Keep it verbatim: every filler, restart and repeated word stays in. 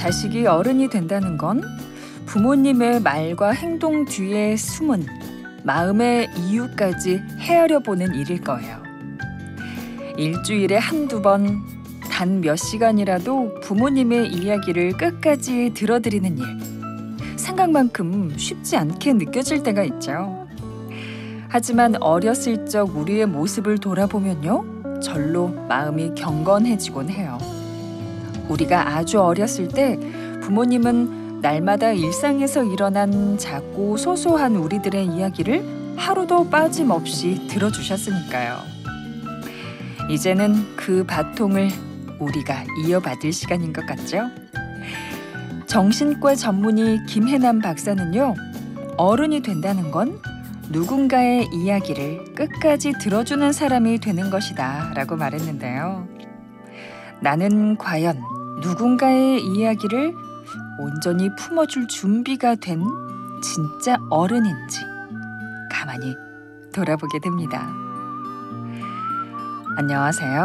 자식이 어른이 된다는 건 부모님의 말과 행동 뒤에 숨은 마음의 이유까지 헤아려 보는 일일 거예요. 일주일에 한두 번, 단 몇 시간이라도 부모님의 이야기를 끝까지 들어드리는 일. 생각만큼 쉽지 않게 느껴질 때가 있죠. 하지만 어렸을 적 우리의 모습을 돌아보면요, 절로 마음이 경건해지곤 해요. 우리가 아주 어렸을 때 부모님은 날마다 일상에서 일어난 작고 소소한 우리들의 이야기를 하루도 빠짐없이 들어주셨으니까요. 이제는 그 바통을 우리가 이어받을 시간인 것 같죠? 정신과 전문의 김혜남 박사는요, 어른이 된다는 건 누군가의 이야기를 끝까지 들어주는 사람이 되는 것이다 라고 말했는데요. 나는 과연 누군가의 이야기를 온전히 품어줄 준비가 된 진짜 어른인지 가만히 돌아보게 됩니다. 안녕하세요.